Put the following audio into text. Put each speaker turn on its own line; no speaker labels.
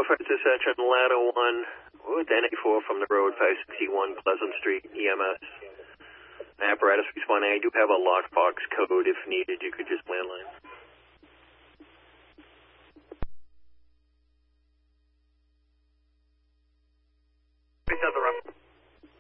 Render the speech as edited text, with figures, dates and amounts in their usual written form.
Francis Etchen, Ladder 1, with NA4 from the road, 561 Pleasant Street, EMS. Apparatus responding. I do have a lockbox code if needed. You could just landline.